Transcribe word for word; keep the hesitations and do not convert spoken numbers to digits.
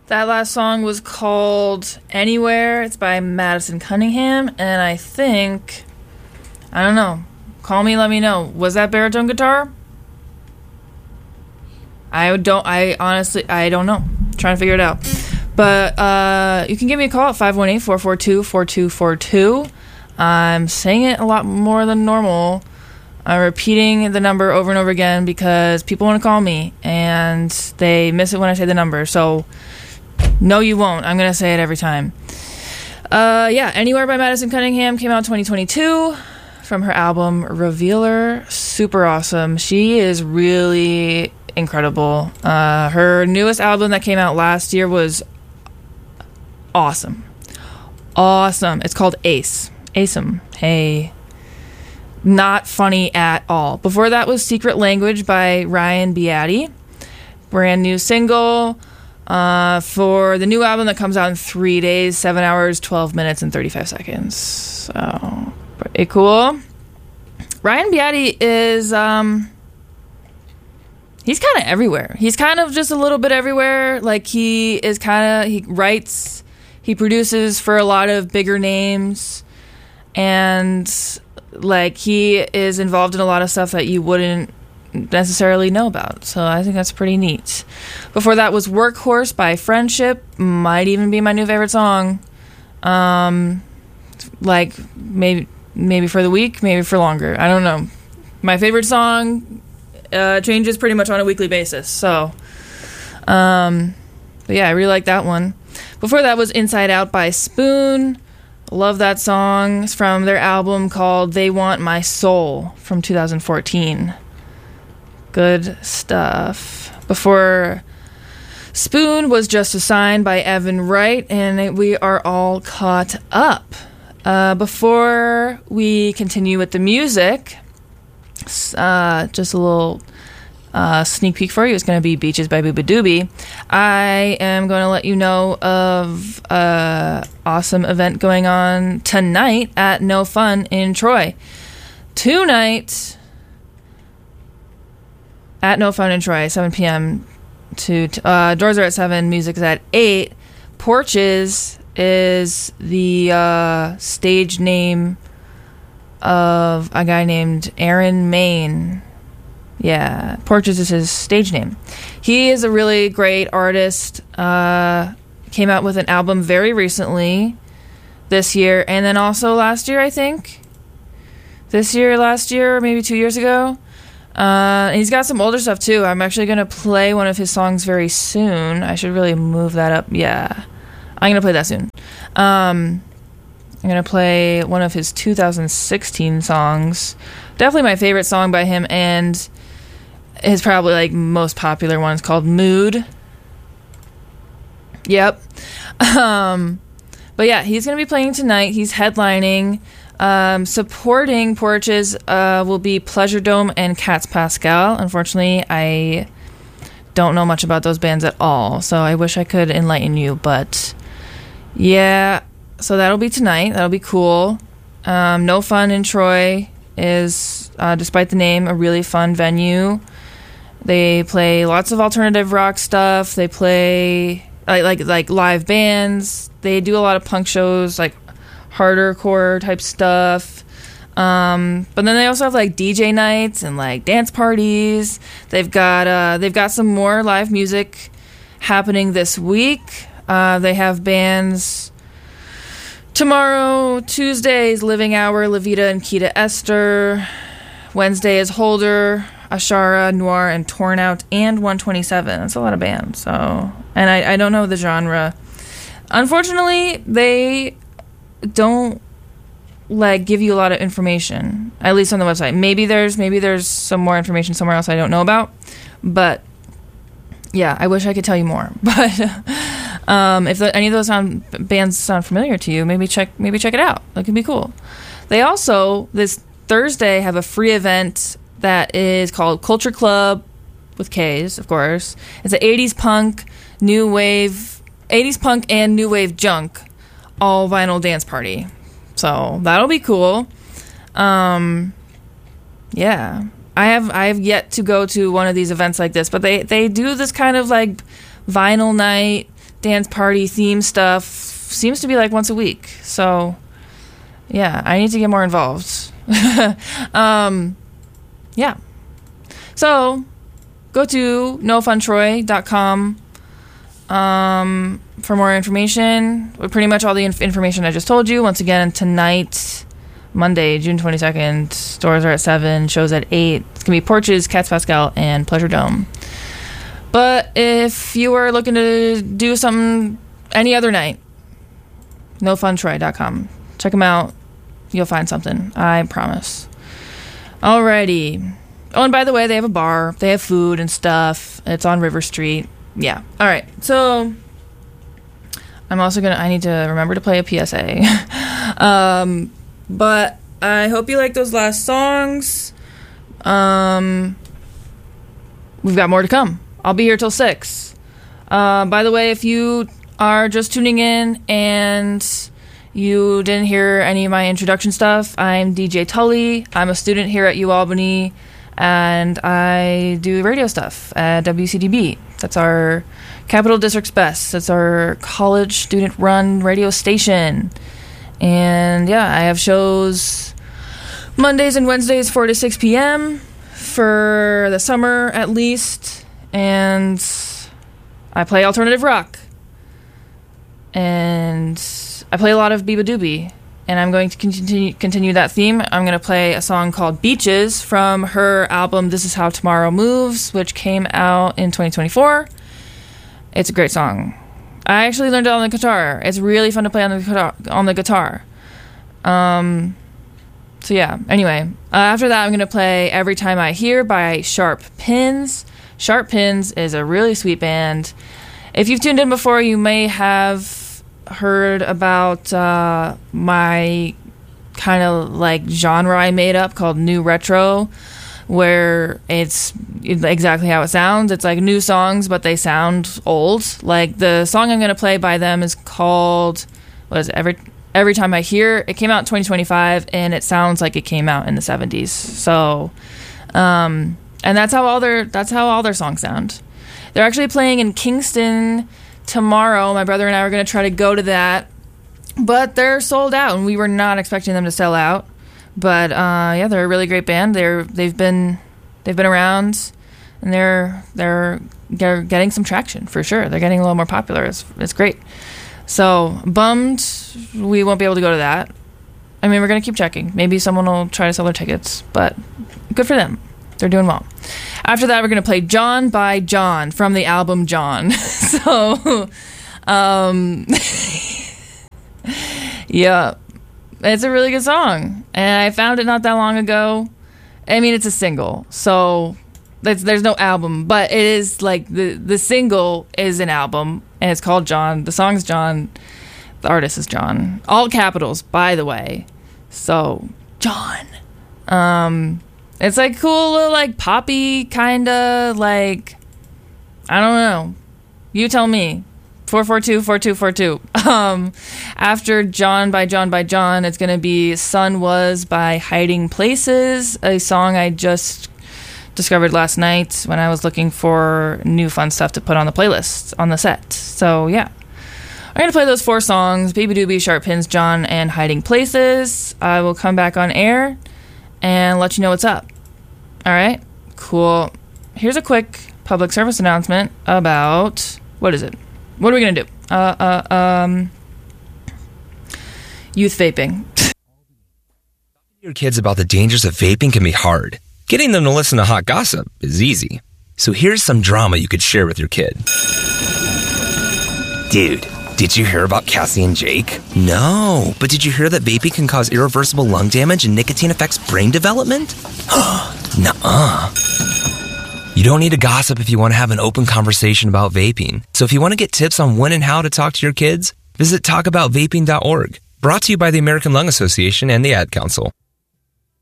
That last song was called Anywhere. It's by Madison Cunningham, and I think, I don't know. Call me, let me know. Was that baritone guitar? I don't, I honestly, I don't know. I'm trying to figure it out. But uh, you can give me a call at five one eight, four four two, four two four two. I'm saying it a lot more than normal. I'm repeating the number over and over again because people want to call me, and they miss it when I say the number. So, no, you won't. I'm going to say it every time. Uh, yeah, Anywhere by Madison Cunningham came out in twenty twenty-two from her album Revealer. Super awesome. She is really incredible. Uh, her newest album that came out last year was awesome. Awesome. It's called Ace. Asem. Hey. Not funny at all. Before that was Secret Language by Ryan Beatty. Brand new single. Uh, for the new album that comes out in three days, seven hours, twelve minutes, and thirty-five seconds. So, pretty cool. Ryan Beatty is, um, he's kind of everywhere. He's kind of just a little bit everywhere. Like, he is kind of, he writes, he produces for a lot of bigger names, and, like, he is involved in a lot of stuff that you wouldn't necessarily know about. So I think that's pretty neat. Before that was Workhorse by Friendship. Might even be my new favorite song. Um, like maybe maybe for the week, maybe for longer. I don't know. My favorite song uh, changes pretty much on a weekly basis. So, um, but yeah, I really like that one. Before that was Inside Out by Spoon. Love that song. It's from their album called They Want My Soul from two thousand fourteen. Good stuff. Before Spoon was Just a Sign by Evan Wright, and we are all caught up. Uh, before we continue with the music, uh, just a little uh, sneak peek for you. It's going to be Beaches by Booba Doobie. I am going to let you know of an awesome event going on tonight at No Fun in Troy. Tonight at No Fun in Troy, seven p.m. to uh, doors are at seven, music is at eight. Porches is the uh, stage name of a guy named Aaron Main. Yeah, Porches is his stage name. He is a really great artist. Uh, came out with an album very recently this year, and then also last year, I think. This year, last year, maybe two years ago. Uh, he's got some older stuff too. I'm actually going to play one of his songs very soon. I should really move that up. Yeah, I'm going to play that soon. Um, I'm going to play one of his two thousand sixteen songs. Definitely my favorite song by him, and his probably like most popular one is called Mood. Yep. Um, but yeah, he's going to be playing tonight. He's headlining. Um, supporting Porches uh, will be Pleasure Dome and Cats Pascal. Unfortunately, I don't know much about those bands at all, so I wish I could enlighten you. But yeah, so that'll be tonight. That'll be cool. Um, No Fun in Troy is, uh, despite the name, a really fun venue. They play lots of alternative rock stuff. They play like like, like live bands. They do a lot of punk shows, like harder core type stuff, um, but then they also have like D J nights and like dance parties. They've got uh, they've got some more live music happening this week. Uh, they have bands tomorrow. Tuesday's Living Hour, Levita and Kita Esther. Wednesday is Holder, Ashara, Noir, and Torn Out, and one twenty-seven. That's a lot of bands. So, and I, I don't know the genre. Unfortunately, they don't like give you a lot of information, at least on the website. Maybe there's maybe there's some more information somewhere else I don't know about, but yeah, I wish I could tell you more. But um, if the, any of those sound, bands sound familiar to you, maybe check maybe check it out. That could be cool. They also this Thursday have a free event that is called Culture Club with K's, of course. It's an eighties punk, new wave, eighties punk and new wave junk all vinyl dance party. So that'll be cool. Um, yeah, I have I have yet to go to one of these events like this, but they, they do this kind of like vinyl night dance party theme stuff seems to be like once a week. So, yeah, I need to get more involved. um, yeah. So, go to no fun troy dot com um, for more information. Pretty much all the inf- information I just told you. Once again, tonight, Monday, June twenty-second, stores are at seven, shows at eight. It's going to be Porches, Cats Pascal, and Pleasure Dome. But if you are looking to do something any other night, no fun troy dot com. Check them out. You'll find something. I promise. Alrighty. Oh, and by the way, they have a bar. They have food and stuff. It's on River Street. Yeah. All right. So I'm also going to, I need to remember to play a P S A. um, but I hope you like those last songs. Um, we've got more to come. I'll be here till six. Uh, by the way, if you are just tuning in and you didn't hear any of my introduction stuff, I'm D J Tully. I'm a student here at UAlbany, and I do radio stuff at W C D B. That's our Capital District's best. That's our college student-run radio station. And yeah, I have shows Mondays and Wednesdays, four to six p.m. for the summer at least. And I play alternative rock. And I play a lot of Biba Doobie, and I'm going to continue continue that theme. I'm going to play a song called Beaches from her album This Is How Tomorrow Moves, which came out in twenty twenty-four. It's a great song. I actually learned it on the guitar. It's really fun to play on the guitar. On the guitar. Um, so yeah, anyway. Uh, after that, I'm going to play Every Time I Hear by Sharp Pins. Sharp Pins is a really sweet band. If you've tuned in before, you may have heard about uh, my kind of like genre I made up called New Retro, where it's exactly how it sounds. It's like new songs, but they sound old. Like the song I'm going to play by them is called, what is it, Every Every Time I Hear. It came out in twenty twenty-five, and it sounds like it came out in the seventies. So, um, and that's how all their that's how all their songs sound. They're actually playing in Kingston tomorrow. My brother and I were going to try to go to that, but they're sold out, and we were not expecting them to sell out. But uh, yeah, they're a really great band. They're they've been they've been around, and they're they're they're getting some traction for sure. They're getting a little more popular. It's it's great. So bummed we won't be able to go to that. I mean, we're going to keep checking. Maybe someone will try to sell their tickets, but good for them. They're doing well. After that, we're going to play John by John from the album John. so, um, yeah, it's a really good song. And I found it not that long ago. I mean, it's a single, so there's, there's no album, but it is like the, the single is an album, and it's called John. The song's John. The artist is John. All capitals, by the way. So, John. Um... It's like cool, little like poppy kind of like, I don't know. You tell me. four four two, four two four two. Um, after John by John by John, it's going to be Sun Was by Hiding Places, a song I just discovered last night when I was looking for new fun stuff to put on the playlist on the set. So yeah. I'm going to play those four songs, Biba Doobie, Sharp Pins, John, and Hiding Places. I will come back on air and let you know what's up. All right, cool. Here's a quick public service announcement about, what is it? What are we going to do? Uh, uh, um, youth vaping. Your kids about the dangers of vaping can be hard. Getting them to listen to hot gossip is easy. So here's some drama you could share with your kid. Dude, did you hear about Cassie and Jake? No, but did you hear that vaping can cause irreversible lung damage and nicotine affects brain development? Nuh-uh. You don't need to gossip if you want to have an open conversation about vaping. So if you want to get tips on when and how to talk to your kids, visit talk about vaping dot org. Brought to you by the American Lung Association and the Ad Council.